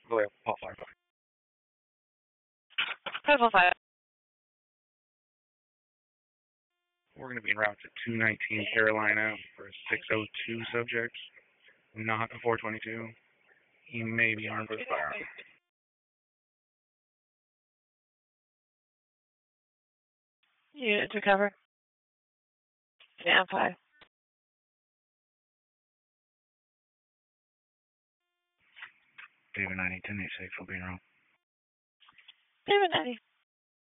Go ahead, Paul Fire. 505. We're going to be en route to 219 Carolina for a 602 subject, not a 422. He may be armed with a firearm. Unit to cover. Stand 5. David 90, 1086, will be en route. David 90.